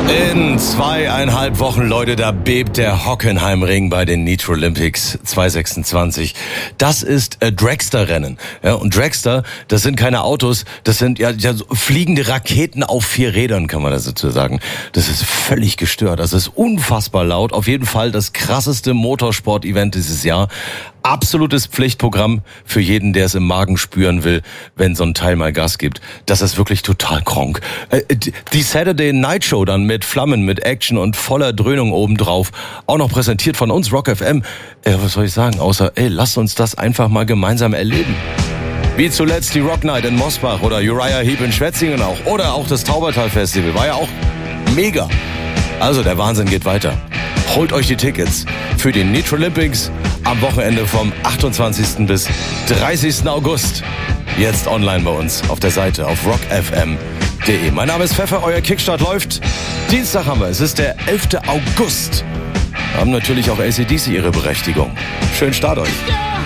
In 2,5 Wochen, Leute, da bebt der Hockenheimring bei den Nitro Olympics 2026. Das ist Dragster-Rennen. Ja, und Dragster, das sind keine Autos, das sind ja so fliegende Raketen auf 4 Rädern, kann man das dazu sagen. Das ist völlig gestört, das ist unfassbar laut. Auf jeden Fall das krasseste Motorsport-Event dieses Jahr. Absolutes Pflichtprogramm für jeden, der es im Magen spüren will, wenn so ein Teil mal Gas gibt. Das ist wirklich total krank. Die Saturday Night Show dann mit Flammen, mit Action und voller Dröhnung obendrauf. Auch noch präsentiert von uns, Rock FM. Was soll ich sagen, außer, lasst uns das einfach mal gemeinsam erleben. Wie zuletzt die Rock Night in Mosbach oder Uriah Heep in Schwetzingen auch. Oder auch das Taubertal Festival. War ja auch mega. Also der Wahnsinn geht weiter. Holt euch die Tickets für die Nitro Olympics am Wochenende vom 28. bis 30. August. Jetzt online bei uns auf der Seite auf rockfm.de. Mein Name ist Pfeffer, euer Kickstart läuft. Dienstag haben wir, es ist der 11. August. Haben natürlich auch AC/DC ihre Berechtigung. Schönen Start euch.